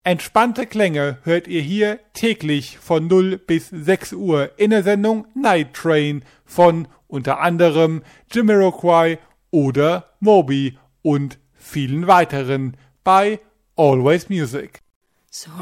Entspannte Klänge hört ihr hier täglich von 0 bis 6 Uhr in der Sendung Night Train von unter anderem Jamiroquai oder Moby und vielen weiteren bei Always Music. So